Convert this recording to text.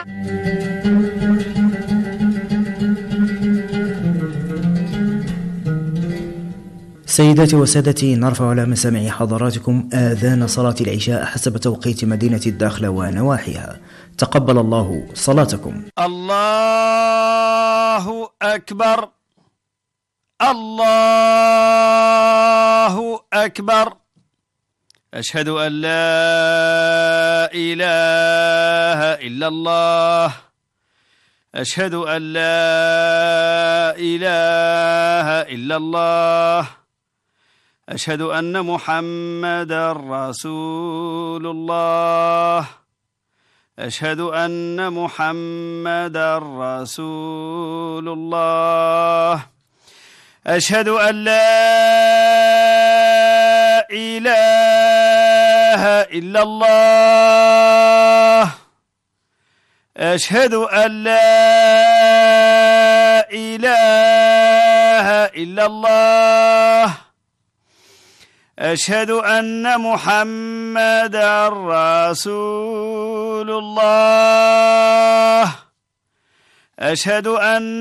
سيداتي وسادتي، نرفع على مسامع حضراتكم آذان صلاة العشاء حسب توقيت مدينة الداخلة ونواحيها. تقبل الله صلاتكم. الله أكبر، الله أكبر. أشهد أن لا إله إلا الله، أشهد أن لا إله إلا الله، أشهد أن محمدا رسول الله، أشهد أن محمدا رسول الله، أشهد أن لا إله إلا الله، أشهد أن لا إله إلا الله، أشهد أن محمدا رسول الله، أشهد أن